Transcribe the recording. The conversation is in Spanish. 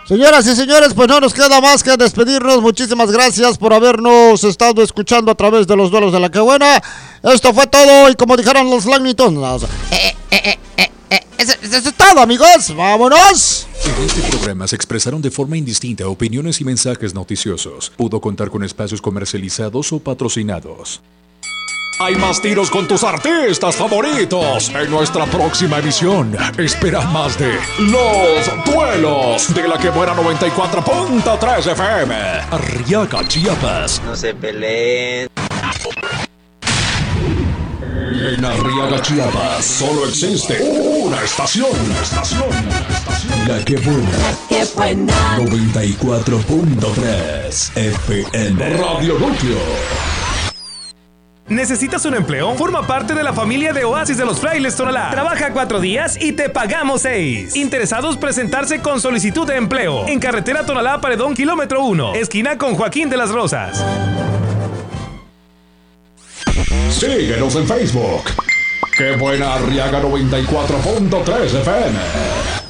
Señoras y señores, pues no nos queda más que despedirnos. Muchísimas gracias por habernos estado escuchando a través de los duelos de la que buena. Esto fue todo y como dijeron los Lagnitones, eso es todo, amigos. ¡Vámonos! En este programa se expresaron de forma indistinta opiniones y mensajes noticiosos. Pudo contar con espacios comercializados o patrocinados. Hay más tiros con tus artistas favoritos. En nuestra próxima emisión, espera más de Los Duelos de la que buena 94.3 FM. Arriaga, Chiapas. No se peleen. En Arriaga, Chiapas, solo existe una estación. La que buena. 94.3 FM. Radio Núcleo. ¿Necesitas un empleo? Forma parte de la familia de Oasis de los Frailes Tonalá. Trabaja 4 días y te pagamos 6. Interesados presentarse con solicitud de empleo. En carretera Tonalá Paredón, kilómetro 1, esquina con Joaquín de las Rosas. Síguenos en Facebook. ¡Qué buena Arriaga 94.3 FM!